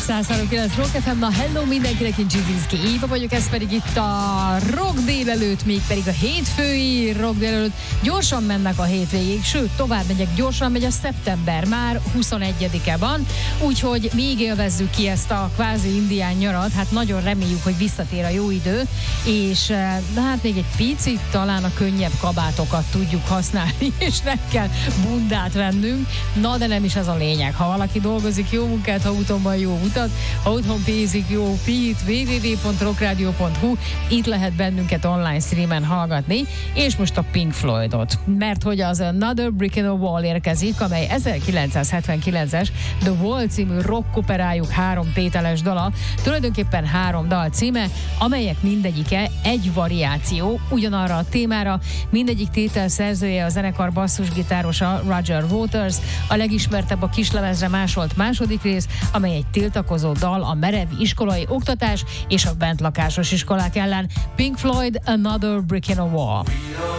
103.9 Rock FM, na hello mindenkinek, én Zsizinszki Éva vagyok, ez pedig itt a Rock délelőtt, még pedig a hétfői Rock délelőtt. Gyorsan mennek a hétvégéig, sőt, tovább megyek, gyorsan megy a szeptember, már 21-e van, úgyhogy még élvezzük ki ezt a kvázi indián nyarat, hát nagyon reméljük, hogy visszatér a jó idő, és de hát még egy picit talán a könnyebb kabátokat tudjuk használni, és nem kell bundát vennünk, na de nem is ez a lényeg. Ha valaki dolgozik, jó munkát, ha úton van, jó utat, ha otthon pénzik, jó pít, www.rockradio.hu, itt lehet bennünket online streamen hallgatni, és most a Pink Floydot, mert hogy az Another Brick in a Wall érkezik, amely 1979-es The Wall című rock operájuk 3 tételes dala, tulajdonképpen 3 dal címe, amelyek mindegyike egy variáció ugyanarra a témára, mindegyik tétel szerzője a zenekar basszusgitárosa Roger Waters, a legismertebb a kislemezre másolt második rész, amely egy tiltakozó dal a merev iskolai oktatás és a bentlakásos iskolák ellen. Pink Floyd, Another Brick in a Wall.